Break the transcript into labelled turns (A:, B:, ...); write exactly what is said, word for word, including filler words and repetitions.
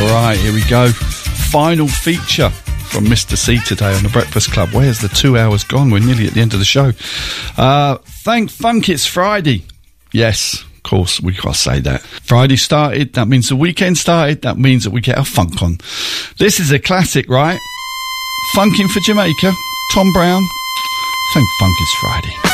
A: All right, here we go. Final feature from Mister C today on The Breakfast Club. Where's the two hours gone? We're nearly at the end of the show. Uh, thank funk it's Friday. Yes, of course, we got to say that. Friday started, that means the weekend started, that means that we get our funk on. This is a classic, right? Funkin' for Jamaica, Tom Brown. Thank funk it's Friday.